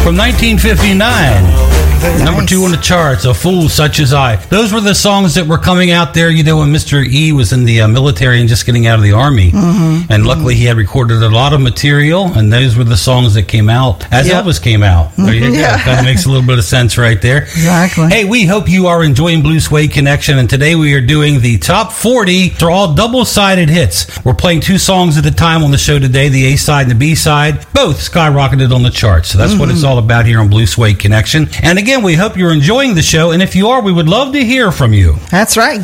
from 1959. Number 2 on the charts, A Fool Such As I. Those were the songs that were coming out there, you know, when Mr. E was in the military and just getting out of the Army. And luckily he had recorded a lot of material, and those were the songs that came out as Elvis came out. There you go. Kind of makes a little bit of sense right there. Exactly. Hey, we hope you are enjoying Blue Suede Connection, and today we are doing the top 40. They're all double-sided hits. We're playing 2 songs at a time on the show today, the A side and the B side. Both skyrocketed on the charts. So that's what it's all about here on Blue Suede Connection. And again, we hope you're enjoying the show, and if you are, we would love to hear from you. That's right,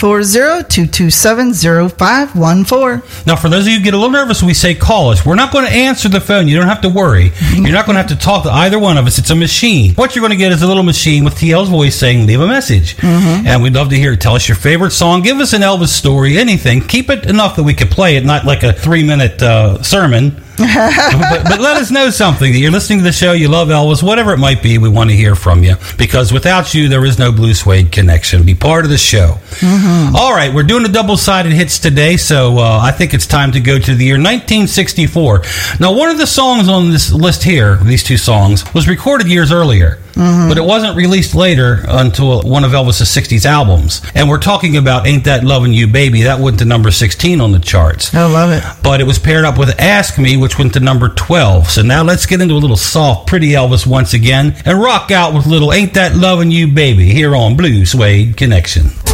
540-227-0514. Now, for those of you who get a little nervous when we say call us, we're not going to answer the phone. You don't have to worry. You're not going to have to talk to either one of us. It's a machine. What you're going to get is a little machine with TL's voice saying, leave a message. And we'd love to hear it. Tell us your favorite song. Give us an Elvis story, anything. Keep it enough that we could play it, not like a 3-minute sermon. but let us know something, that you're listening to the show, you love Elvis, whatever it might be. We want to hear from you, because without you there is no Blue Suede Connection. Be part of the show. All right, we're doing the double-sided hits today, so I think it's time to go to the year 1964. Now, one of the songs on this list here, these 2 songs, was recorded years earlier, but it wasn't released later until one of Elvis's 60s albums. And we're talking about Ain't That Lovin' You Baby. That went to number 16 on the charts. I love it. But it was paired up with Ask Me, which went to number 12. So now let's get into a little soft, pretty Elvis once again and rock out with little Ain't That Lovin' You Baby here on Blue Suede Connection.